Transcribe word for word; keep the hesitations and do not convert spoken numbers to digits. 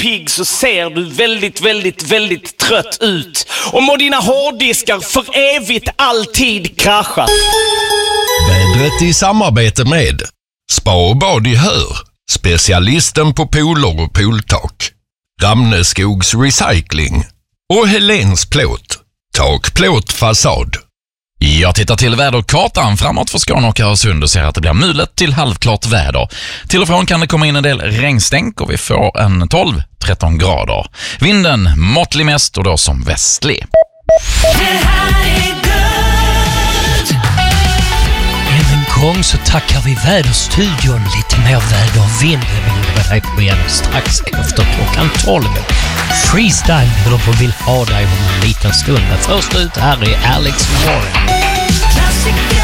pigg så ser du väldigt, väldigt, väldigt trött ut. Och må dina hårddiskar för evigt alltid krascha. Vädret i samarbete med Spa och bad i Hör, specialisten på pooler och pooltak, Ramneskogs Recycling och Helens Plåt, takplåt fasad. Jag tittar till väderkartan framåt för Skåne och Öresund och ser att det blir mulet till halvklart väder. Till och från kan det komma in en del regnstänk och vi får en tolv till tretton grader. Vinden måttlig mest och då som västlig. Det här är gött. Än en gång så tackar vi väderstudion. Lite mer väder och vind med dig på igen strax efter klockan tolv. Freestyle eller på vill ha dig om en liten stund. Men först ut här är Alex Warren. Klassiker.